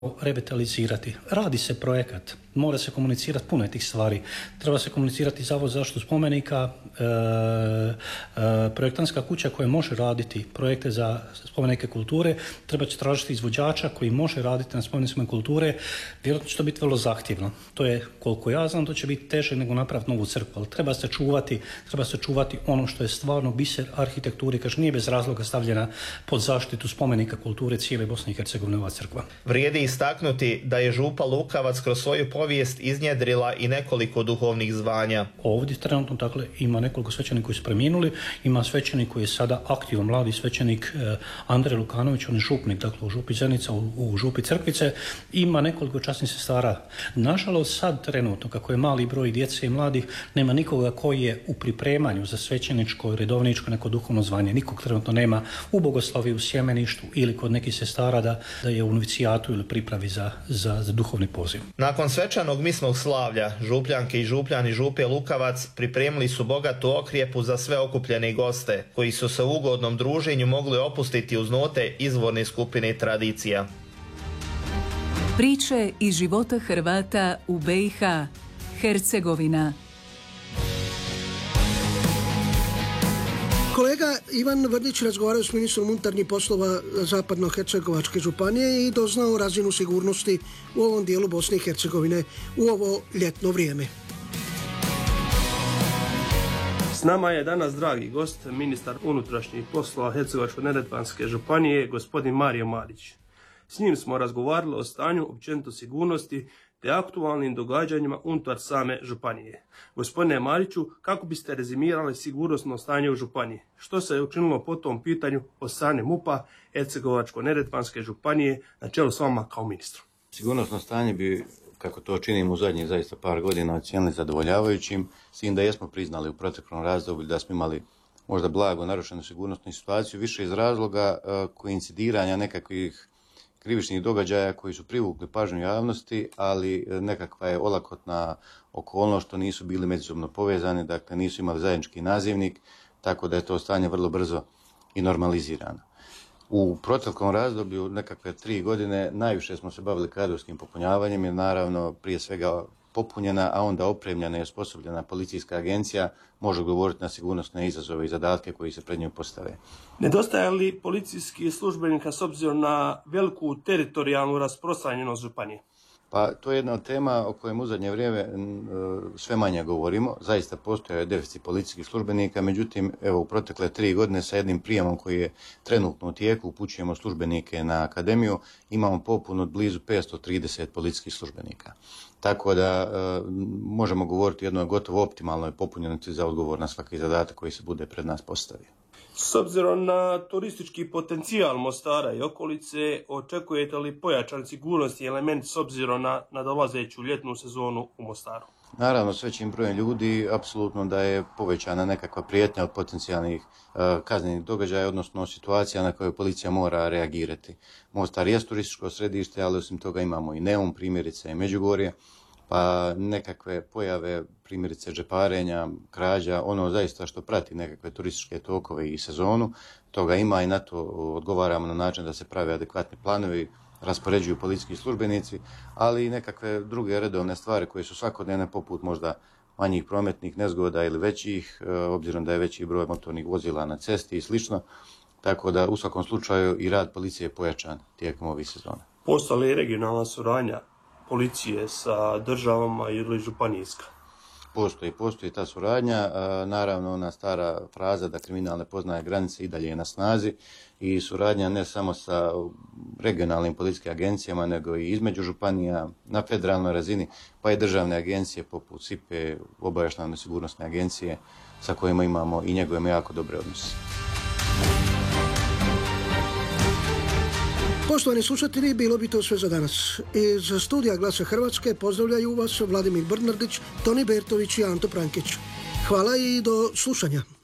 revitalizirati. Radi se projekat, mora se komunicirati puno tih stvari. Treba se komunicirati Zavod za zaštitu spomenika, projektantska kuća koja može raditi projekte za spomenike kulture, treba će tražiti izvođača koji može raditi na spomenicima kulture. Vjerojatno će to biti vrlo zahtjevno. To je, koliko ja znam, to će biti teže nego napraviti novu crkvu, ali treba se čuvati ono što je stvarno biser arhitekture, kaže nije bez razloga stavljena pod zaštitu spomenika kulture cijele Bosne i Hercegovine ova crkva. Vrijedi istaknuti da je župa Lukavac kroz svoju povijest iznjedrila i nekoliko duhovnih zvanja. Ovdje trenutno dakle, ima nekoliko svećenika koji su preminuli, ima svećenik koji je sada aktivan, mladi svećenik Andrej Lukanović, on je župnik, dakle u župi Zenica, u župi Crkvice, ima nekoliko časnih sestara. Nažalost sad trenutno, kako je mali broj djece i mladih, nema nikoga koji je u pripremanju za svećeničko, redovničko, neko duhovno zvanje. Nikog trenutno nema u bogoslovi, u sjemeništu ili kod nekih sestara da je u novicijatu ili pripravi za duhovni poziv. Nakon svečanog misnog slavlja, župljanke i župljani župe Lukavac pripremili su bogatu okrijepu za sve okupljene goste, koji su se u ugodnom druženju mogli opustiti uz note izvorne skupine tradicija. Priče iz života Hrvata u BiH, Hercegovina. Kolega Ivan Vrdić razgovarao s ministrom unutarnjih poslova Zapadno-Hercegovačke županije i doznao razinu sigurnosti u ovom dijelu Bosne i Hercegovine u ovo ljetno vrijeme. S nama je danas dragi gost, ministar unutrašnjih poslova Hercegovačko-neretvanske županije, gospodin Mario Marić. S njim smo razgovarali o stanju općenito sigurnosti te aktualnim događanjima unutar same županije. Gospodine Mariću, kako biste rezimirali sigurnosno stanje u županiji? Što se je učinilo po tom pitanju od strane MUP-a Hercegovačko-neretvanske županije na čelu s vama kao ministru? Sigurnosno stanje bi, kako to činimo u zadnjih zaista par godina, ocijenili zadovoljavajućim, s tim da jesmo priznali u proteklom razdoblju da smo imali možda blago narušenu sigurnosnu situaciju, više iz razloga koincidiranja nekakvih krivičnih događaja koji su privukli pažnju javnosti, ali nekakva je olakotna okolnost što nisu bili međusobno povezani, dakle nisu imali zajednički nazivnik, tako da je to stanje vrlo brzo i normalizirano. U proteklom razdoblju, nekakve 3 godine, najviše smo se bavili kadrovskim popunjavanjem, jer naravno prije svega popunjena, a onda opremljena i osposobljena policijska agencija može govoriti na sigurnosne izazove i zadatke koji se pred njoj postave. Nedostaje li policijskih službenika s obzirom na veliku teritorijalnu rasprostranjenost županije? Pa to je jedna od tema o kojem u zadnje vrijeme sve manje govorimo. Zaista postoje deficit policijskih službenika, međutim evo u protekle 3 godine sa jednim prijemom koji je trenutno u tijeku, upućujemo službenike na akademiju, imamo popun od blizu 530 policijskih službenika. Tako da možemo govoriti o jednoj gotovo optimalnoj popunjenosti za odgovor na svaki zadatak koji se bude pred nas postavio. S obzirom na turistički potencijal Mostara i okolice, očekujete li pojačan sigurnosni element s obzirom na dolazeću ljetnu sezonu u Mostaru? Naravno, s većim brojem ljudi, apsolutno da je povećana nekakva prijetnja od potencijalnih kaznenih događaja, odnosno situacija na koju policija mora reagirati. Mostar je turističko središte, ali osim toga imamo i Neum, primjerice i Međugorje, pa nekakve pojave, primjerice džeparenja, krađa, ono zaista što prati nekakve turističke tokove i sezonu, toga ima i na to odgovaramo na način da se prave adekvatni planovi, raspoređuju policijski službenici, ali i nekakve druge redovne stvari koje su svakodnevne, poput možda manjih prometnih nezgoda ili većih, obzirom da je veći broj motornih vozila na cesti i slično, tako da u svakom slučaju i rad policije je pojačan tijekom ovih sezona. Postoji li regionalna suradnja policije sa državama ili županijska? Postoji ta suradnja. Naravno, ona stara fraza da kriminal ne poznaje granice i dalje je na snazi i suradnja ne samo sa regionalnim policijskim agencijama, nego i između županija na federalnoj razini, pa i državne agencije poput SIPE, obavještajno sigurnosne agencije sa kojima imamo i njegujemo jako dobre odnose. Poštovani slušatelji, bilo bi to sve za danas. Iz studija Glasa Hrvatske pozdravljaju vas Vladimir Brnardić, Toni Bertović i Anto Prankić. Hvala i do slušanja.